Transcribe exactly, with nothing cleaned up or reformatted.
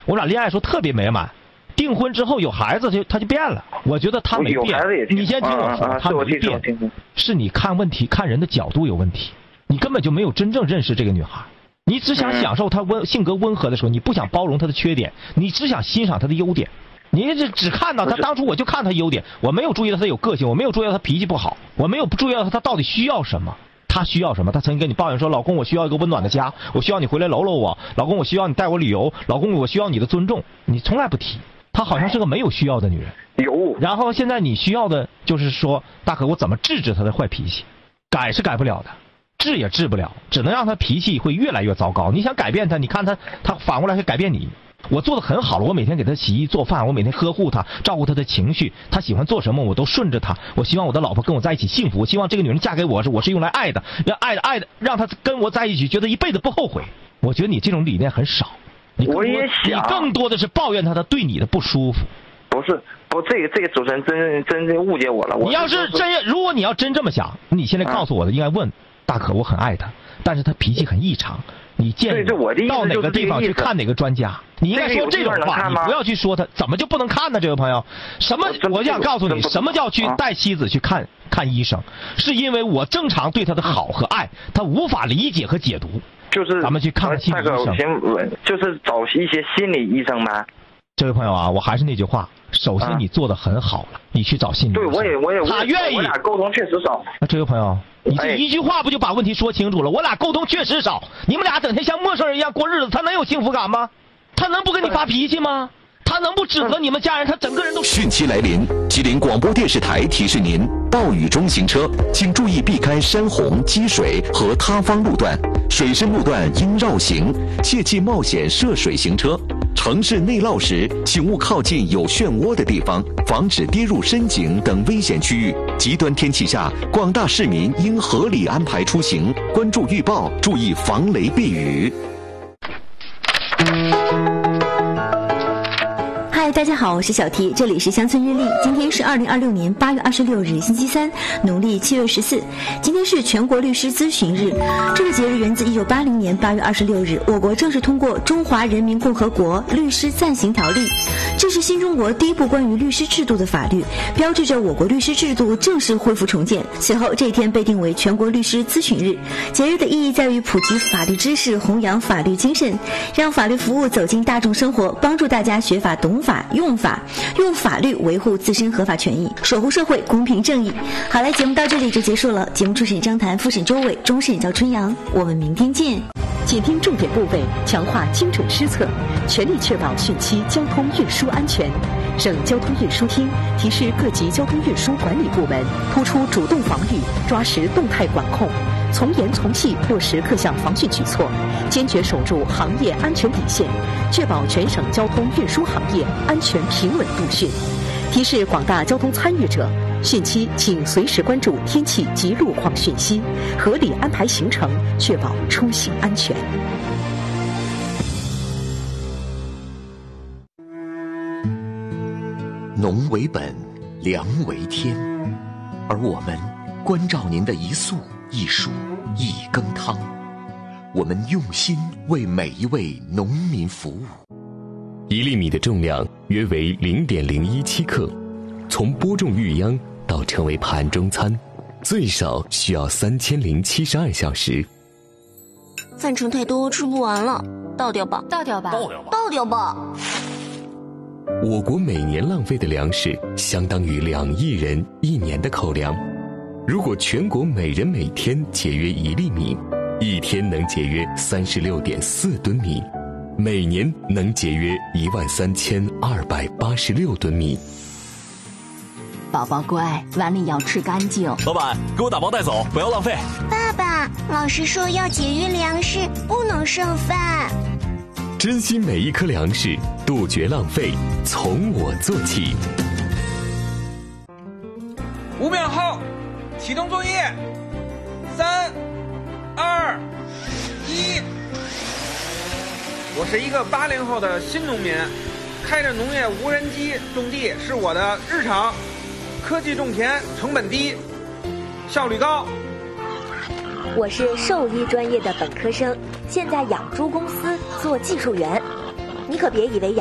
我俩恋爱时候特别美满，订婚之后有孩子就他就变了。我觉得他没变。你先听我说， 啊啊、 他没变，是你看问题看人的角度有问题，你根本就没有真正认识这个女孩。你只想享受她温、嗯、性格温和的时候，你不想包容她的缺点，你只想欣赏她的优点。你这只看到她，当初我就看她优点，我没有注意到她有个性，我没有注意到她脾气不好，我没有注意到她到底需要什么。她需要什么？她曾经跟你抱怨说：“老公，我需要一个温暖的家，我需要你回来搂搂我。老公，我需要你带我旅游。老公，我需要你的尊重。”你从来不提。她好像是个没有需要的女人。 有。 然后现在你需要的就是说，大可我怎么制止她的坏脾气？改是改不了的。治也治不了，只能让他脾气会越来越糟糕。你想改变他，你看他，他反过来会改变你。我做的很好了，我每天给他洗衣做饭，我每天呵护他，照顾他的情绪，他喜欢做什么我都顺着他。我希望我的老婆跟我在一起幸福，我希望这个女人嫁给我是我是用来爱的，要爱的爱的，让她跟我在一起觉得一辈子不后悔。我觉得你这种理念很少，你我也想， 你更多的是抱怨他他对你的不舒服。 不是，不，这个这个主持人真真正误解我了。我你要是真，如果你要真这么想，你现在告诉我的应该问。大可，我很爱他，但是他脾气很异常。你建议到哪个地方去看哪个专家？你应该说这种话，你不要去说他怎么就不能看呢？这位朋友，什么？我想告诉你，什么叫去带妻子去看看医生？是因为我正常对他的好和爱，他无法理解和解读。 就是咱们去看看心理医生， 就是找一些心理医生吗？ 这位朋友啊，我还是那句话，首先你做的很好了，你去找心理医生。 对，我也我也他愿意。 我俩沟通确实少。 那这位朋友。你这一句话不就把问题说清楚了？我俩沟通确实少，你们俩整天像陌生人一样过日子，他能有幸福感吗？他能不跟你发脾气吗？他能不指责你们家人？他整个人都…… 汛期来临，吉林广播电视台提示您：暴雨中行车，请注意避开山洪、积水和塌方路段，水深路段应绕行，切忌冒险涉水行车。城市内涝时，请勿靠近有漩涡的地方，防止跌入深井等危险区域。极端天气下，广大市民应合理安排出行，关注预报，注意防雷避雨。 嗨，大家好，我是小提，这里是乡村日历。今天是二零二六年八月二十六日，星期三，农历七月十四。今天是全国律师咨询日。这个节日源自一九八零年八月二十六日，我国正式通过《中华人民共和国律师暂行条例》，这是新中国第一部关于律师制度的法律，标志着我国律师制度正式恢复重建。随后，这一天被定为全国律师咨询日。节日的意义在于普及法律知识，弘扬法律精神，让法律服务走进大众生活，帮助大家学法、懂法、用法，用法律维护自身合法权益，守护社会公平正义。好了，节目到这里就结束了。节目主审张谭，副审周伟，终审赵春阳。我们明天见。 紧盯重点部位，强化精准施策，全力确保汛期交通运输安全。省交通运输厅提示各级交通运输管理部门，突出主动防御，抓实动态管控，从严从细落实各项防汛举措，坚决守住行业安全底线，确保全省交通运输行业安全平稳度汛。提示广大交通参与者，汛期请随时关注天气及路况讯息，合理安排行程，确保出行安全。 农为本，粮为天，而我们关照您的一粟一黍一羹汤，我们用心为每一位农民服务。 一粒米的重量约为 零点零一七 克，从播种育秧到成为盘中餐，最少需要三千零七十二小时。 饭盛太多，吃不完了，倒掉吧， 倒掉吧， 倒掉吧，倒掉吧。 我国每年浪费的粮食相当于两亿人一年的口粮。如果全国每人每天节约一粒米，一天能节约 三十六点四吨米，每年能节约一万三千二百八十六吨米。 宝宝乖，碗里要吃干净。 老板，给我打包带走，不要浪费。 爸爸，老师说要节约粮食，不能剩饭。 珍惜每一颗粮食，杜绝浪费，从我做起。 五秒后，启动作业。三、二、一。我是一个八零后的新农民，开着农业无人机种地是我的日常。科技种田，成本低，效率高。 我是兽医专业的本科生，现在养猪公司做技术员。 你可别以为